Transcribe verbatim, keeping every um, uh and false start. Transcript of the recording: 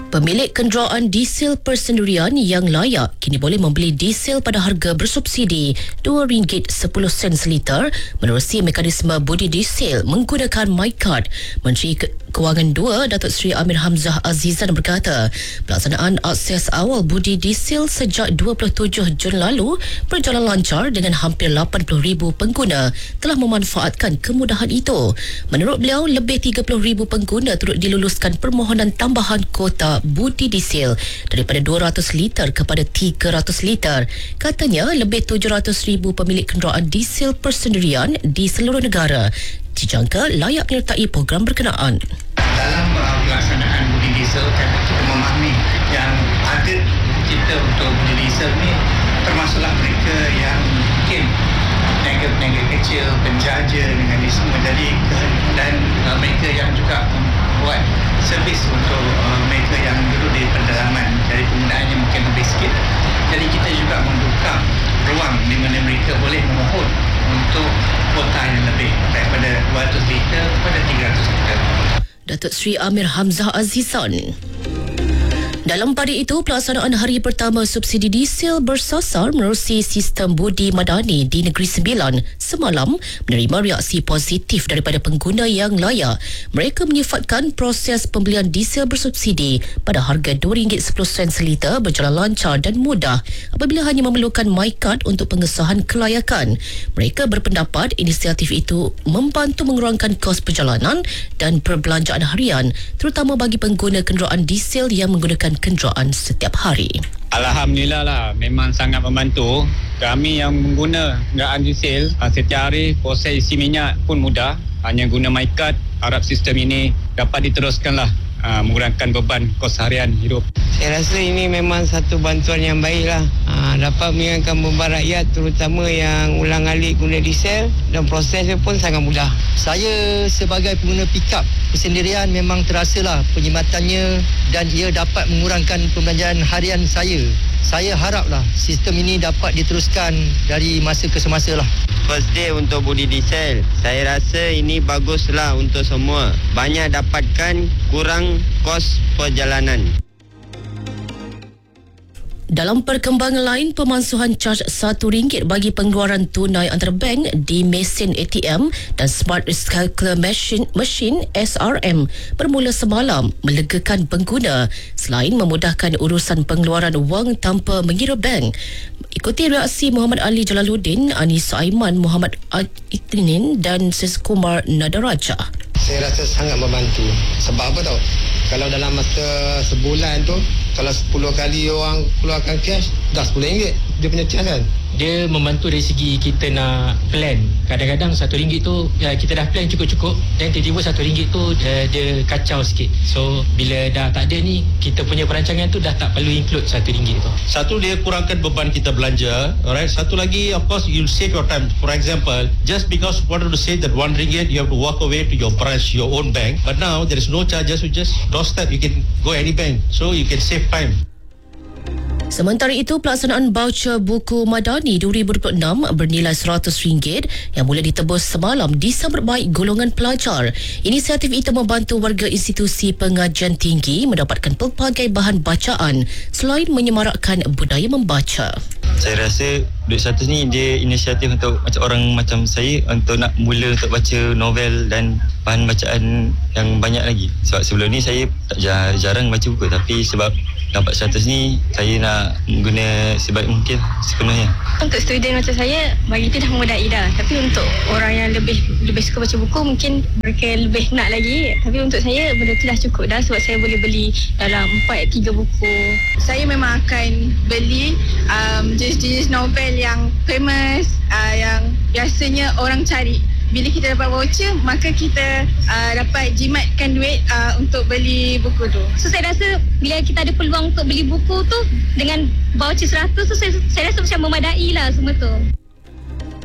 Pemilik kenderaan diesel persendirian yang layak kini boleh membeli diesel pada harga bersubsidi dua ringgit sepuluh sen seliter menerusi mekanisme budi diesel menggunakan MyCard. Menteri Ke- Kewangan dua, Datuk Seri Amir Hamzah Azizan berkata, pelaksanaan akses awal budi diesel sejak dua puluh tujuh Jun lalu berjalan lancar dengan hampir lapan puluh ribu pengguna telah memanfaatkan kemudahan itu. Menurut beliau, lebih tiga puluh ribu pengguna turut diluluskan permohonan tambahan kota budi diesel daripada dua ratus liter kepada tiga ratus liter. Katanya, lebih tujuh ratus ribu pemilik kenderaan diesel persendirian di seluruh negara dijangka layak menyertai program berkenaan. Dalam uh, pelaksanaan budi diesel, kita memahami yang target kita untuk budi diesel ni termasuklah mereka yang mungkin peniaga-peniaga kecil, penjaja dengan ini semua. Jadi dan uh, mereka yang juga membuat servis untuk uh, mereka yang duduk di pedalaman, jadi penggunaannya mungkin lebih sikit. Jadi kita juga membuka ruang di mana mereka boleh memohon untuk kuota yang lebih daripada dua ratus liter kepada tiga ratus liter. Datuk Seri Amir Hamzah Azizan. Dalam pada itu, pelaksanaan hari pertama subsidi diesel bersasar menerusi sistem budi madani di Negeri Sembilan semalam menerima reaksi positif daripada pengguna yang layak. Mereka menyifatkan proses pembelian diesel bersubsidi pada harga dua ringgit sepuluh sen seliter berjalan lancar dan mudah apabila hanya memerlukan MyCard untuk pengesahan kelayakan. Mereka berpendapat inisiatif itu membantu mengurangkan kos perjalanan dan perbelanjaan harian, terutama bagi pengguna kenderaan diesel yang menggunakan kenderaan setiap hari. Alhamdulillah lah, memang sangat membantu. Kami yang mengguna kenderaan diesel, setiap hari proses isi minyak pun mudah. Hanya guna MyCard, harap sistem ini dapat diteruskanlah, uh, mengurangkan beban kos harian hidup. Saya rasa ini memang satu bantuan yang baik lah. Ha, dapat meringankan beban rakyat, terutama yang ulang-alik guna diesel, dan prosesnya pun sangat mudah. Saya sebagai pengguna pickup persendirian memang terasalah perkhidmatannya dan ia dapat mengurangkan pembelanjaan harian saya. Saya haraplah sistem ini dapat diteruskan dari masa ke semasa lah. First day untuk budi diesel, saya rasa ini baguslah untuk semua. Banyak dapatkan kurang kos perjalanan. Dalam perkembangan lain, pemansuhan caj satu ringgit bagi pengeluaran tunai antarbank di mesin A T M dan Smart Recycler Machine, machine S R M bermula semalam melegakan pengguna selain memudahkan urusan pengeluaran wang tanpa mengira bank. Ikuti reaksi Muhammad Ali Jalaluddin, Anis Aiman, Muhammad Itinin dan Seskumar Nadaraja. Saya rasa sangat membantu. Sebab apa tahu? Kalau dalam masa sebulan tu, kalau sepuluh kali orang keluarkan cash, dah sepuluh ringgit dia punya cash kan. Dia membantu dari segi kita nak plan. Kadang-kadang satu ringgit tu ya, kita dah plan cukup-cukup, dan tiba-tiba satu ringgit tu dia, dia kacau sikit. So bila dah tak ada ni, kita punya perancangan tu dah tak perlu include satu ringgit tu. Satu, dia kurangkan beban kita belanja. Alright. Satu lagi, of course, you'll save your time. For example, just because you wanted to save that one ringgit, you have to walk away to your branch, your own bank. But now there is no charges. You just doorstep. You can go any bank, so you can save time. Sementara itu, pelaksanaan voucher buku Madani dua ribu dua puluh enam bernilai seratus ringgit yang mula ditebus semalam disambut baik golongan pelajar. Inisiatif itu membantu warga institusi pengajian tinggi mendapatkan pelbagai bahan bacaan selain menyemarakkan budaya membaca. Saya rasa Duit Seratus ni dia inisiatif untuk macam orang macam saya untuk nak mula untuk baca novel dan bahan bacaan yang banyak lagi. Sebab sebelum ni saya tak jarang baca buku, tapi sebab dapat seratus ni saya nak guna sebaik mungkin sepenuhnya. Untuk student macam saya, bagi itu dah memudai dah. Tapi untuk orang yang lebih lebih suka baca buku, mungkin mereka lebih nak lagi. Tapi untuk saya benda tu dah cukup dah, sebab saya boleh beli dalam empat tiga buku. Saya memang akan beli um, jenis-jenis novel yang famous, uh, yang biasanya orang cari. Bila kita dapat voucher, maka kita uh, dapat jimatkan duit uh, untuk beli buku tu. So saya rasa bila kita ada peluang untuk beli buku tu dengan voucher seratus tu, saya, saya rasa macam memadai lah semua tu.